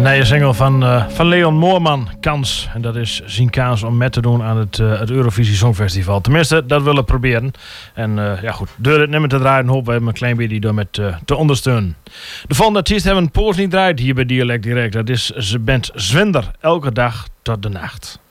Een nieuwe single van Leon Moorman, Kans. En dat is zijn kans om mee te doen aan het Eurovisie Songfestival. Tenminste, dat willen we proberen. En ja goed, door het nummer te draaien hopen we hem een klein beetje door met te ondersteunen. De volgende artiest hebben een poos niet draait hier bij Dialect Direct. Dat is ze band Zwinder, elke dag tot de nacht.